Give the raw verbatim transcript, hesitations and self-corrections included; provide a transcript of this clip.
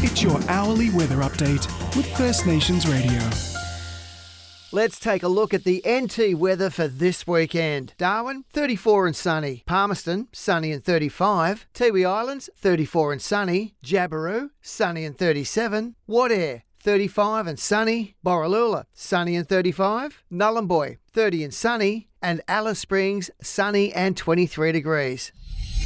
It's your hourly weather update with First Nations Radio. Let's take a look at the N T weather for this weekend. Darwin, thirty-four and sunny. Palmerston, sunny and thirty-five. Tiwi Islands, thirty-four and sunny. Jabiru, sunny and thirty-seven. Wadair, thirty-five and sunny. Borroloola, sunny and thirty-five. Nullumboy, thirty and sunny. And Alice Springs, sunny and twenty-three degrees.